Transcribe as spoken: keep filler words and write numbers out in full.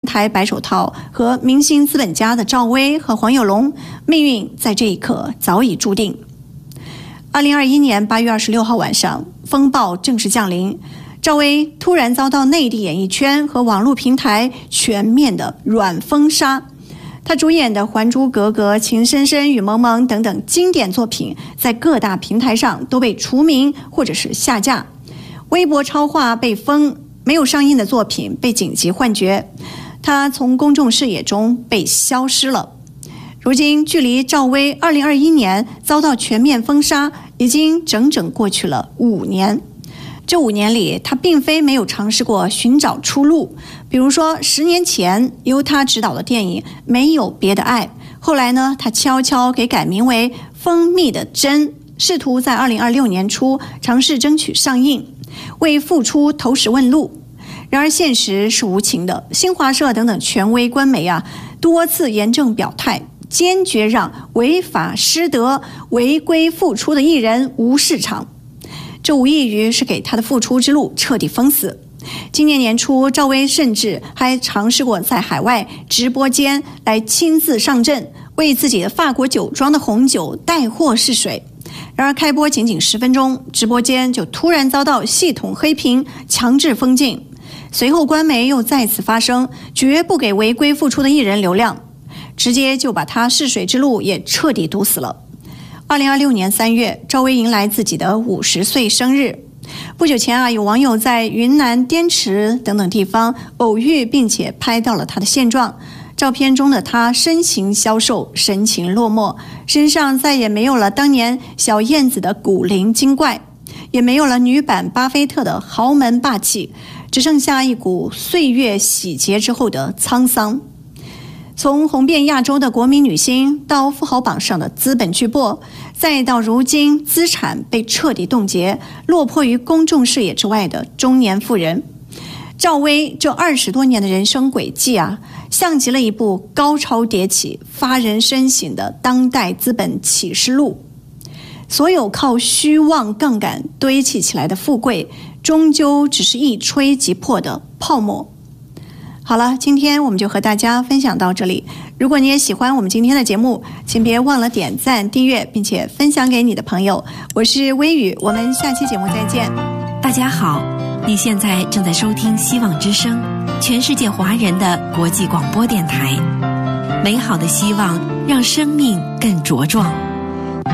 台白手套和明星资本家的赵薇和黄有龙，命运在这一刻早已注定。二零二一年八月二十六号晚上，风暴正式降临，赵薇突然遭到内地演艺圈和网络平台全面的软封杀。她主演的《还珠格格》《情深深雨蒙蒙》等等经典作品，在各大平台上都被除名或者是下架，微博超话被封，没有上映的作品被紧急换角，她从公众视野中被消失了。如今距离赵薇二零二一年遭到全面封杀已经整整过去了五年。这五年里，她并非没有尝试过寻找出路，比如说十年前由她执导的电影《没有别的爱》，后来呢，她悄悄给改名为《蜂蜜的针》，试图在二零二六年初尝试争取上映，为复出投石问路。然而现实是无情的，新华社等等权威官媒啊，多次严正表态，坚决让违法失德、违规复出的艺人无市场。这无异于是给他的复出之路彻底封死。今年年初，赵薇甚至还尝试过在海外直播间来亲自上阵，为自己的法国酒庄的红酒带货试水。然而开播仅仅十分钟，直播间就突然遭到系统黑屏，强制封禁。随后官媒又再次发声，绝不给违规复出的艺人流量，直接就把他试水之路也彻底堵死了。二零二六年三月，赵薇迎来自己的五十岁生日。不久前啊，有网友在云南滇池等等地方偶遇，并且拍到了她的现状。照片中的她身形消瘦，神情落寞，身上再也没有了当年小燕子的古灵精怪，也没有了女版巴菲特的豪门霸气，只剩下一股岁月洗劫之后的沧桑。从红遍亚洲的国民女星，到富豪榜上的资本巨擘，再到如今资产被彻底冻结，落魄于公众视野之外的中年妇人，赵薇这二十多年的人生轨迹啊，像极了一部高潮迭起、发人深省的当代资本启示录。所有靠虚妄杠杆堆砌起来的富贵，终究只是一吹即破的泡沫。好了，今天我们就和大家分享到这里。如果你也喜欢我们今天的节目，请别忘了点赞、订阅，并且分享给你的朋友。我是微雨，我们下期节目再见。 大家好，你现在正在收听希望之声，全世界华人的国际广播电台。美好的希望让生命更茁壮。